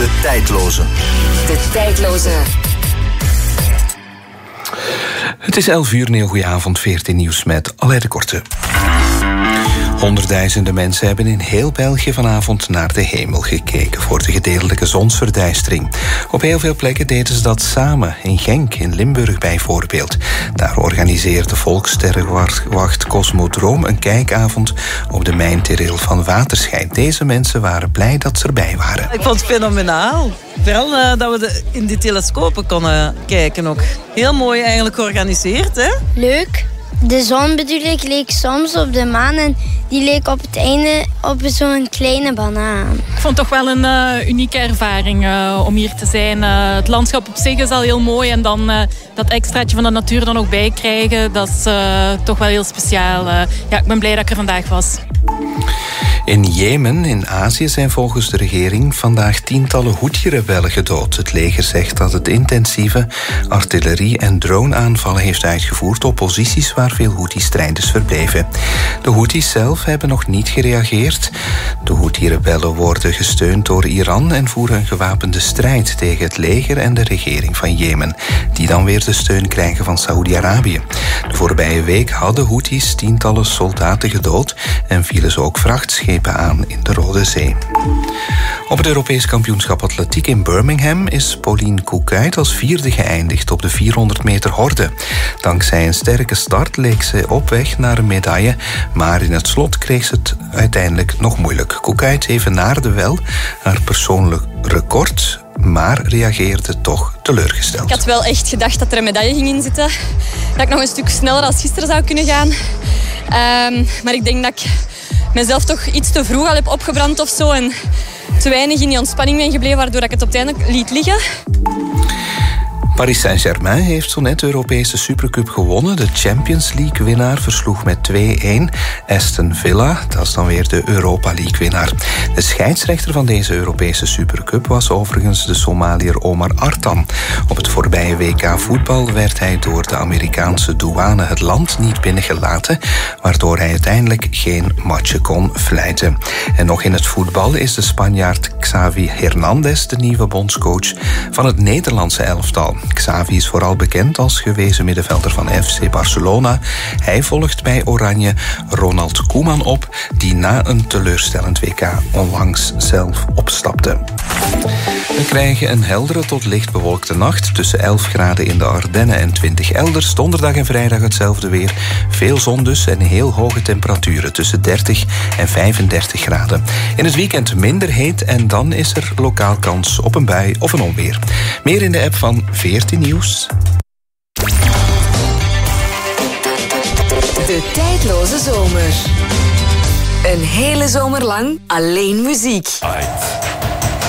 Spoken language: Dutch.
De tijdloze. De tijdloze. Het is 11 uur, een goeie avond, 14 nieuws met Alain de Korte. Honderdduizenden mensen hebben in heel België vanavond naar de hemel gekeken voor de gedeeltelijke zonsverduistering. Op heel veel plekken deden ze dat samen, in Genk, in Limburg bijvoorbeeld. Daar organiseerde Volkssterrenwacht Cosmodroom een kijkavond op de mijntereel van Waterschei. Deze mensen waren blij dat ze erbij waren. Ik vond het fenomenaal. Vooral dat we in die telescopen konden kijken ook. Heel mooi eigenlijk georganiseerd, hè? Leuk. De zon bedoel ik leek soms op de maan en die leek op het einde op zo'n kleine banaan. Ik vond het toch wel een unieke ervaring om hier te zijn. Het landschap op zich is al heel mooi en dan dat extraatje van de natuur dan ook bij krijgen, dat is toch wel heel speciaal. Ja, ik ben blij dat ik er vandaag was. In Jemen, in Azië, zijn volgens de regering vandaag tientallen Houthi-rebellen gedood. Het leger zegt dat het intensieve artillerie- en drone-aanvallen heeft uitgevoerd op posities waar veel Houthi-strijders verbleven. De Houthis zelf hebben nog niet gereageerd. De Houthi-rebellen worden gesteund door Iran en voeren een gewapende strijd tegen het leger en de regering van Jemen, die dan weer de steun krijgen van Saoedi-Arabië. De voorbije week hadden Houthis tientallen soldaten gedood en vielen ze ook vrachtschepen aan in de Rode Zee. Op het Europees kampioenschap atletiek in Birmingham is Pauline Koekuyt als vierde geëindigd op de 400 meter horde. Dankzij een sterke start leek ze op weg naar een medaille, maar in het slot kreeg ze het uiteindelijk nog moeilijk. Koekuyt evenaarde wel haar persoonlijk record, maar reageerde toch teleurgesteld. Ik had wel echt gedacht dat er een medaille ging inzitten. Dat ik nog een stuk sneller als gisteren zou kunnen gaan. Maar ik denk dat ik mezelf toch iets te vroeg al heb opgebrand of zo. En te weinig in die ontspanning ben gebleven, waardoor ik het uiteindelijk liet liggen. Paris Saint-Germain heeft zo net de Europese Supercup gewonnen. De Champions League-winnaar versloeg met 2-1 Aston Villa. Dat is dan weer de Europa League-winnaar. De scheidsrechter van deze Europese Supercup was overigens de Somaliër Omar Artan. Op het voorbije WK voetbal werd hij door de Amerikaanse douane het land niet binnengelaten, waardoor hij uiteindelijk geen matchen kon fluiten. En nog in het voetbal is de Spanjaard Xavi Hernandez de nieuwe bondscoach van het Nederlandse elftal. Xavi is vooral bekend als gewezen middenvelder van FC Barcelona. Hij volgt bij Oranje Ronald Koeman op, die na een teleurstellend WK onlangs zelf opstapte. We krijgen een heldere tot licht bewolkte nacht. Tussen 11 graden in de Ardennen en 20 elders. Donderdag en vrijdag hetzelfde weer. Veel zon dus en heel hoge temperaturen tussen 30 en 35 graden. In het weekend minder heet en dan is er lokaal kans op een bui of een onweer. Meer in de app van 14 Nieuws. De tijdloze zomer. Een hele zomer lang alleen muziek.